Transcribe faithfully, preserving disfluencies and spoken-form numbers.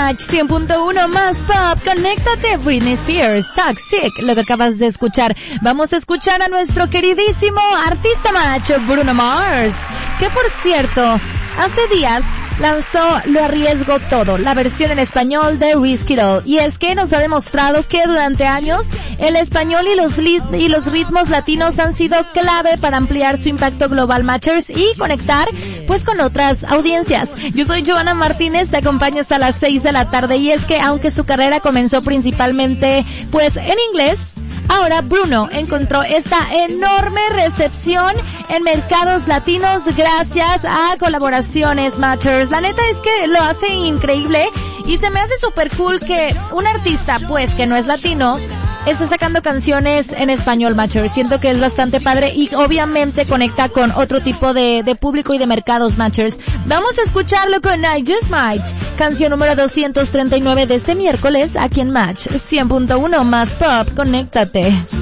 Match cien punto uno más pop. Conéctate, Britney Spears, Toxic, lo que acabas de escuchar. Vamos a escuchar a nuestro queridísimo artista macho, Bruno Mars, que por cierto, hace días lanzó Lo Arriesgo Todo, la versión en español de Risk It All. Y es que nos ha demostrado que durante años el español y los, li- y los ritmos latinos han sido clave para ampliar su impacto global, Matchers, y conectar pues con otras audiencias. Yo soy Joana Martínez, te acompaño hasta las seis de la tarde, y es que aunque su carrera comenzó principalmente pues en inglés, ahora Bruno encontró esta enorme recepción en mercados latinos gracias a colaboraciones, Matchers. La neta es que lo hace increíble y se me hace súper cool que un artista pues que no es latino está sacando canciones en español, Matchers. Siento que es bastante padre y obviamente conecta con otro tipo de, de público y de mercados, Matchers. Vamos a escucharlo con I Just Might, canción número doscientos treinta y nueve de este miércoles aquí en Match cien punto uno más pop. Conéctate.